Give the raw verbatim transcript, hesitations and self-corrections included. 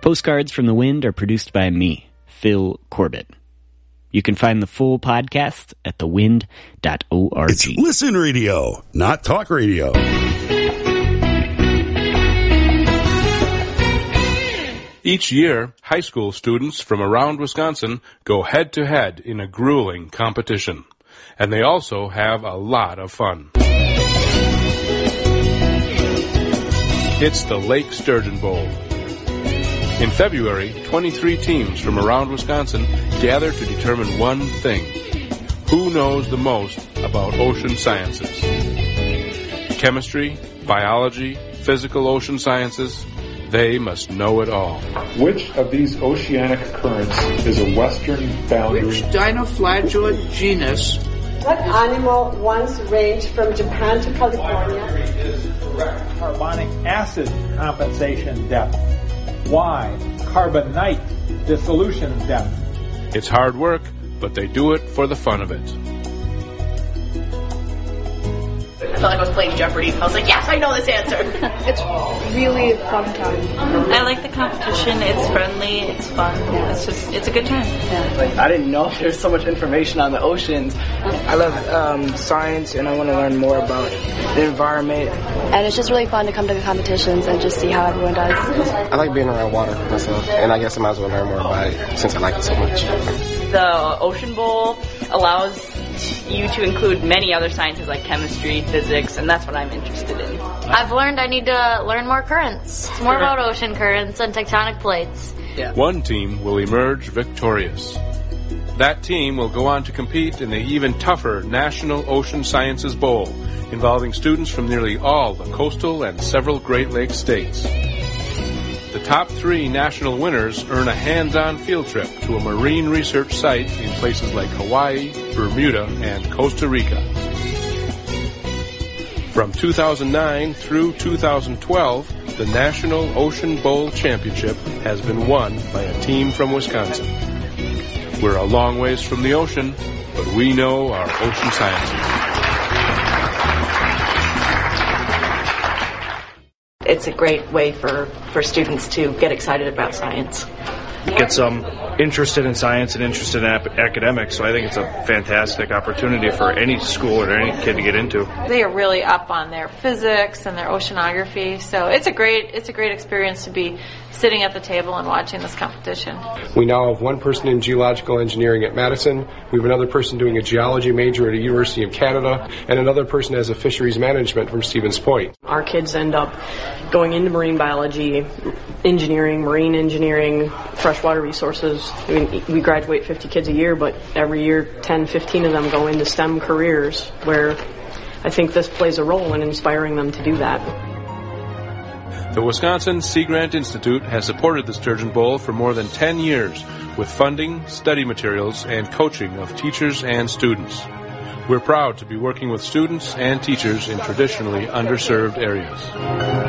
Postcards from the Wind are produced by me, Phil Corbett. You can find the full podcast at the wind dot org. It's listen radio, not talk radio. Each year, high school students from around Wisconsin go head-to-head in a grueling competition. And they also have a lot of fun. It's the Lake Sturgeon Bowl. In February, twenty-three teams from around Wisconsin gather to determine one thing. Who knows the most about ocean sciences? Chemistry, biology, physical ocean sciences, they must know it all. Which of these oceanic currents is a western boundary? Which dinoflagellate genus? What animal once ranged from Japan to California? Carbonic acid compensation depth. Why? Carbonite dissolution depth. It's hard work, but they do it for the fun of it. I felt like I was playing Jeopardy. I was like, yes, I know this answer. It's really a fun time. I like the competition. It's friendly. It's fun. It's just, it's a good time. Yeah. I didn't know there's so much information on the oceans. I love um, science, and I want to learn more about the environment. And it's just really fun to come to the competitions and just see how everyone does. I like being around water myself, and I guess I might as well learn more about it since I like it so much. The Ocean Bowl allows you to include many other sciences like chemistry, physics, and that's what I'm interested in. I've learned I need to learn more currents. It's more about ocean currents and tectonic plates. Yeah. One team will emerge victorious. That team will go on to compete in the even tougher National Ocean Sciences Bowl, involving students from nearly all the coastal and several Great Lakes states. The top three national winners earn a hands-on field trip to a marine research site in places like Hawaii, Bermuda, and Costa Rica. From two thousand nine through two thousand twelve, the National Ocean Bowl Championship has been won by a team from Wisconsin. We're a long ways from the ocean, but we know our ocean sciences. It's a great way for, for students to get excited about science. Get some interested in science and interested in ap- academics, so I think it's a fantastic opportunity for any school or any kid to get into. They are really up on their physics and their oceanography, so it's a great it's a great experience to be sitting at the table and watching this competition. We now have one person in geological engineering at Madison, we have another person doing a geology major at a University of Canada, and another person has a fisheries management from Stevens Point. Our kids end up going into marine biology, engineering, marine engineering, freshwater resources. I mean, we graduate fifty kids a year, but every year ten, fifteen of them go into STEM careers, where I think this plays a role in inspiring them to do that. The Wisconsin Sea Grant Institute has supported the Sturgeon Bowl for more than ten years with funding, study materials, and coaching of teachers and students. We're proud to be working with students and teachers in traditionally underserved areas.